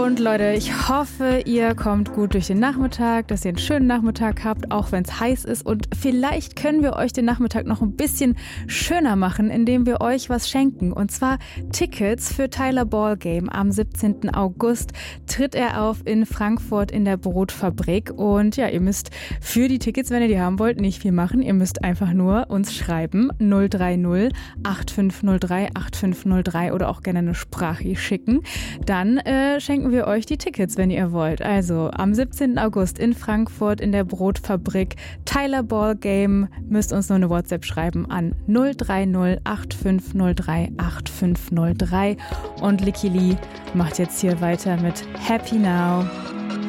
Und Leute, ich hoffe, ihr kommt gut durch den Nachmittag, dass ihr einen schönen Nachmittag habt, auch wenn es heiß ist. Und vielleicht können wir euch den Nachmittag noch ein bisschen schöner machen, indem wir euch was schenken. Und zwar Tickets für Tyler Ballgame. Am 17. August tritt er auf in Frankfurt in der Brotfabrik. Und ja, ihr müsst für die Tickets, wenn ihr die haben wollt, nicht viel machen. Ihr müsst einfach nur uns schreiben, 030 8503 8503 oder auch gerne eine Sprache schicken. Dann schenken wir euch die Tickets, wenn ihr wollt. Also am 17. August in Frankfurt in der Brotfabrik. Tyler Ballgame. Müsst uns nur eine WhatsApp schreiben an 030 8503 8503. Und Licky Lee macht jetzt hier weiter mit Happy Now.